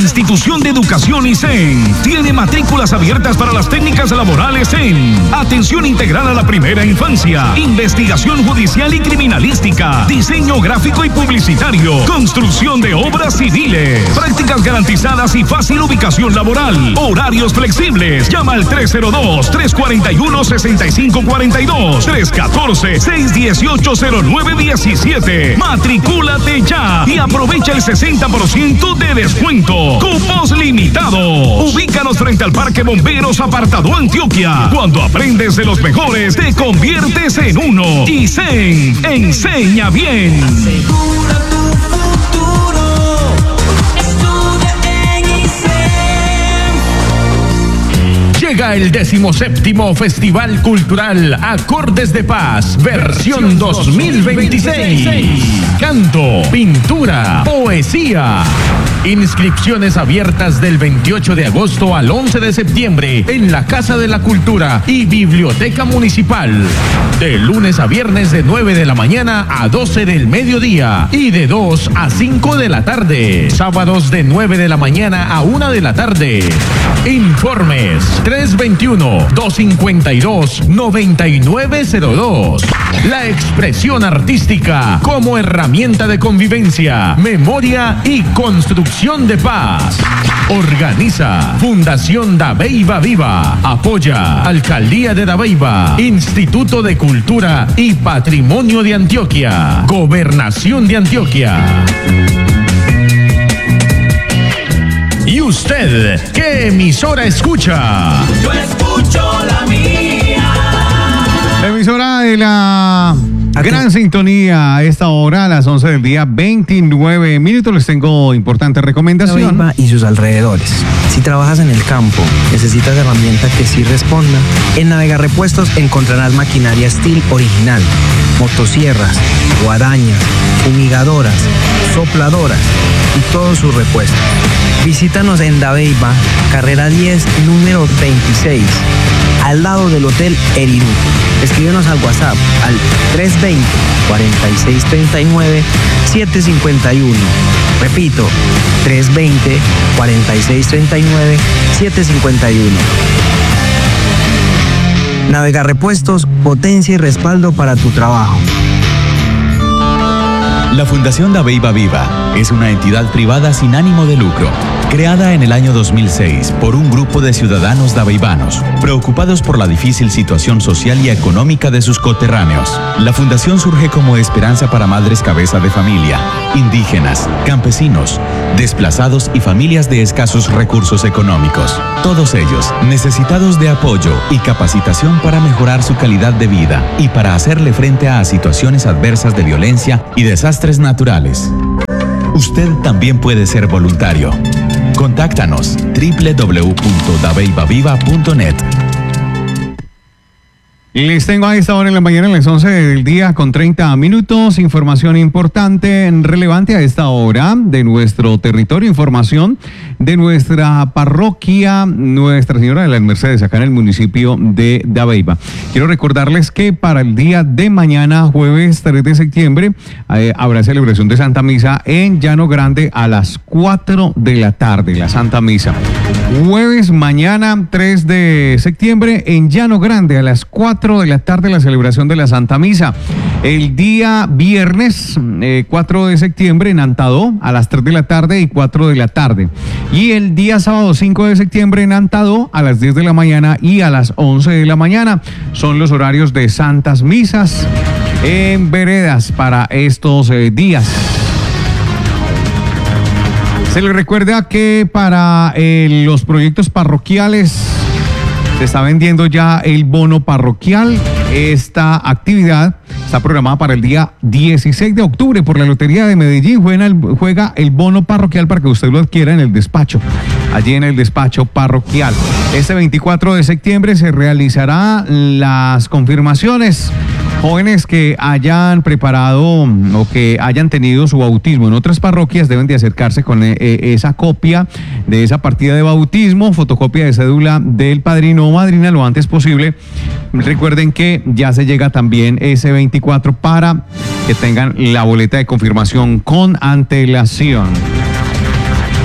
Institución de Educación ISEN tiene matrículas abiertas para las técnicas laborales en atención integral a la primera infancia, investigación judicial y criminalística, diseño gráfico y publicitario, construcción de obras civiles, prácticas garantizadas y fácil ubicación laboral, horarios flexibles. Llama al 302-341-6542, 314-618-0917. Matricúlate ya y aprovecha el 60% de descuento. Cupos limitados. Ubícanos frente al Parque Bomberos Apartado Antioquia. Cuando aprendes de los mejores, te conviertes en uno. ISEN, enseña bien. Asegura tu futuro. Estudia en ISEN. Llega el 17º Festival Cultural Acordes de Paz, versión 2026. Canto, pintura, poesía. Inscripciones abiertas del 28 de agosto al 11 de septiembre en la Casa de la Cultura y Biblioteca Municipal. De lunes a viernes de 9 de la mañana a 12 del mediodía y de 2 a 5 de la tarde. Sábados de 9 de la mañana a 1 de la tarde. Informes 321-252-9902. La expresión artística como herramienta de convivencia, memoria y construcción de paz. Organiza Fundación Dabeiba Viva. Apoya Alcaldía de Dabeiba, Instituto de Cultura y Patrimonio de Antioquia, Gobernación de Antioquia. ¿Y usted qué emisora escucha? Yo escucho la mía. La emisora de la gran sintonía a esta hora, a las 11 del día, 29 minutos. Les tengo importante recomendación. Dabeiba y sus alrededores. Si trabajas en el campo, necesitas herramientas que sí respondan. En Navegar Repuestos encontrarás maquinaria Steel original, motosierras, guadañas, fumigadoras, sopladoras y todos sus repuestos. Visítanos en Dabeiba, carrera 10, número 26, al lado del Hotel Erirú. Escríbenos al WhatsApp al 320-4639-751. Repito, 320-4639-751. Navegar Repuestos, potencia y respaldo para tu trabajo. La Fundación Dabeiba Viva es una entidad privada sin ánimo de lucro, creada en el año 2006 por un grupo de ciudadanos dabeibanos, preocupados por la difícil situación social y económica de sus coterráneos. La fundación surge como esperanza para madres cabeza de familia, indígenas, campesinos, desplazados y familias de escasos recursos económicos. Todos ellos necesitados de apoyo y capacitación para mejorar su calidad de vida y para hacerle frente a situaciones adversas de violencia y desastres naturales. Usted también puede ser voluntario. Contáctanos www.dabeibaviva.net. Les tengo a esta hora en la mañana, a las 11 del día, con 30 minutos, información importante, relevante a esta hora de nuestro territorio, información de nuestra parroquia Nuestra Señora de las Mercedes, acá en el municipio de Dabeiba. Quiero recordarles que para el día de mañana, jueves 3 de septiembre, habrá celebración de Santa Misa en Llano Grande a las 4 de la tarde, la Santa Misa. Jueves mañana 3 de septiembre en Llano Grande a las 4 de la tarde la celebración de la Santa Misa. El día viernes 4 de septiembre en Antadó a las 3 de la tarde y 4 de la tarde. Y el día sábado 5 de septiembre en Antadó a las 10 de la mañana y a las 11 de la mañana. Son los horarios de Santas Misas en veredas para estos días. Se les recuerda que para los proyectos parroquiales se está vendiendo ya el bono parroquial. Esta actividad está programada para el día 16 de octubre por la Lotería de Medellín. Juega el bono parroquial para que usted lo adquiera en el despacho, allí en el despacho parroquial. Este 24 de septiembre se realizará las confirmaciones. Jóvenes que hayan preparado o que hayan tenido su bautismo en otras parroquias deben de acercarse con esa copia de esa partida de bautismo, fotocopia de cédula del padrino o madrina lo antes posible. Recuerden que ya se llega también ese 24 para que tengan la boleta de confirmación con antelación.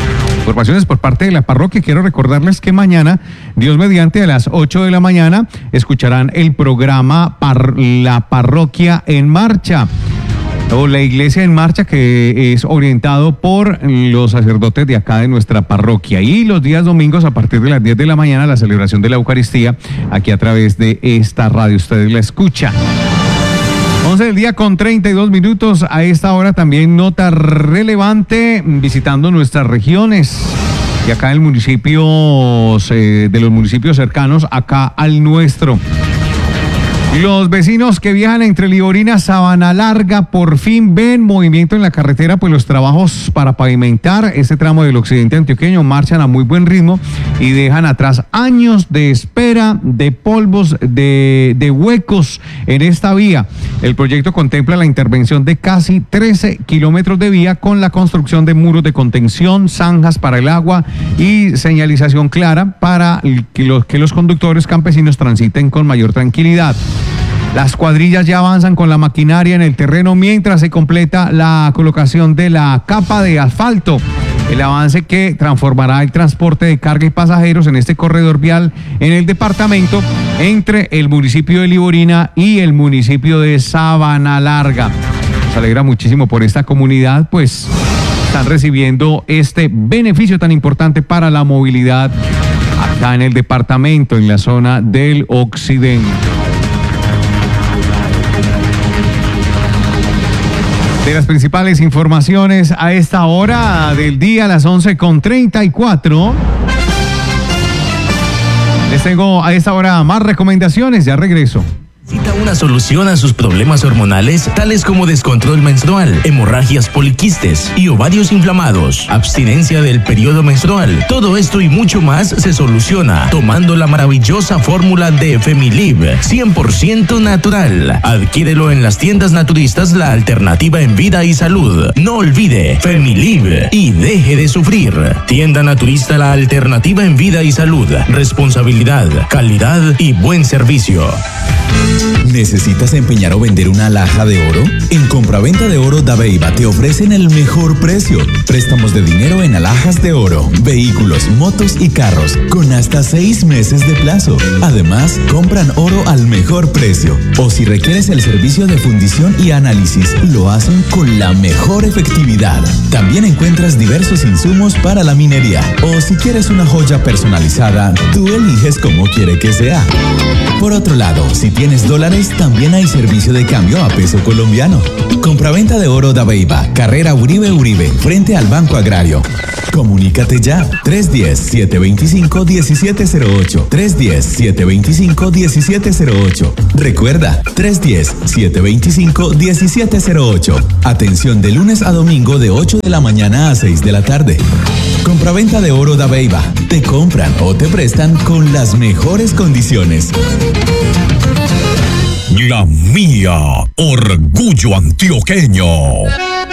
Informaciones por parte de la parroquia. Quiero recordarles que mañana, Dios mediante, a las 8 de la mañana, escucharán el programa La Parroquia en Marcha, o la Iglesia en Marcha, que es orientado por los sacerdotes de acá de nuestra parroquia. Y los días domingos, a partir de las 10 de la mañana, la celebración de la Eucaristía, aquí a través de esta radio. Ustedes la escuchan. 11 del día con 32 minutos. A esta hora también nota relevante visitando nuestras regiones. Y acá en municipios, de los municipios cercanos acá al nuestro. Los vecinos que viajan entre Liborina, Sabana Larga, por fin ven movimiento en la carretera, pues los trabajos para pavimentar este tramo del occidente antioqueño marchan a muy buen ritmo y dejan atrás años de espera, de polvos, de huecos en esta vía. El proyecto contempla la intervención de casi 13 kilómetros de vía con la construcción de muros de contención, zanjas para el agua y señalización clara para que los conductores campesinos transiten con mayor tranquilidad. Las cuadrillas ya avanzan con la maquinaria en el terreno mientras se completa la colocación de la capa de asfalto. El avance que transformará el transporte de carga y pasajeros en este corredor vial en el departamento entre el municipio de Liborina y el municipio de Sabana Larga. Nos alegra muchísimo por esta comunidad, pues están recibiendo este beneficio tan importante para la movilidad acá en el departamento, en la zona del occidente. De las principales informaciones a esta hora del día, a las 11:34. Les tengo a esta hora más recomendaciones, ya regreso. ¿Necesita una solución a sus problemas hormonales, tales como descontrol menstrual, hemorragias poliquistes y ovarios inflamados, abstinencia del periodo menstrual? Todo esto y mucho más se soluciona tomando la maravillosa fórmula de Femilib, 100% natural. Adquiérelo en las tiendas naturistas, la alternativa en vida y salud. No olvide, Femilib y deje de sufrir. Tienda naturista, la alternativa en vida y salud. Responsabilidad, calidad y buen servicio. ¿Necesitas empeñar o vender una alhaja de oro? En Compraventa de Oro Dabeiba te ofrecen el mejor precio. Préstamos de dinero en alhajas de oro, vehículos, motos y carros, con hasta 6 meses de plazo. Además, compran oro al mejor precio. O si requieres el servicio de fundición y análisis, lo hacen con la mejor efectividad. También encuentras diversos insumos para la minería. O si quieres una joya personalizada, tú eliges cómo quiere que sea. Por otro lado, si tienes dólares, también hay servicio de cambio a peso colombiano. Compraventa de Oro Dabeiba, carrera Uribe, frente al Banco Agrario. Comunícate ya, 310-725-1708, 310-725-1708. Recuerda, 310-725-1708. Atención de lunes a domingo de 8 de la mañana a 6 de la tarde. Compraventa de Oro Dabeiba, te compran o te prestan con las mejores condiciones. La mía, orgullo antioqueño.